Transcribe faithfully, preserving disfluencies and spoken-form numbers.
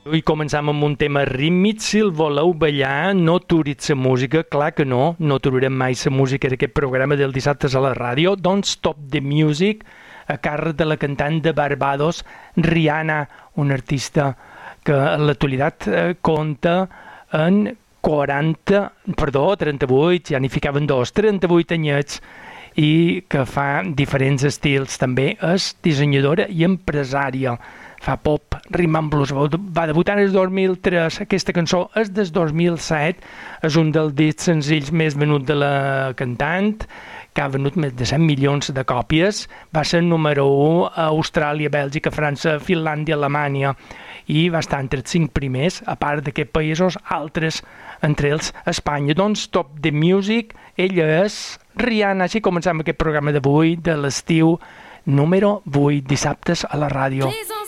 Avui començam amb un tema rítmic. Si el voleu ballar, no aturis la música. Clar que no, no aturarem mai la música d'aquest programa del dissabte a la ràdio. Don't Stop the Music, a càrrec de la cantant de Barbados, Rihanna, una artista que en l'actualitat eh, compta en quaranta, perdó, trenta-vuit, ja n'hi ficaven dos, trenta-vuit anyets, i que fa diferents estils. També és dissenyadora i empresària. Fa pop, rima and blues. Va debutar en el dos mil tres. Aquesta cançó és del dos mil set. És un dels discs senzills més venuts de la cantant, que ha venut més de cent milions de còpies. Va ser número u a Austràlia, Bèlgica, França, Finlàndia, Alemanya, i va estar entre els cinc primers, a part d'aquests països, altres, entre ells Espanya. Don't Stop the Music. Ella és Rihanna. Així començam aquest programa d'avui de l'estiu número vuit, dissabtes a la ràdio.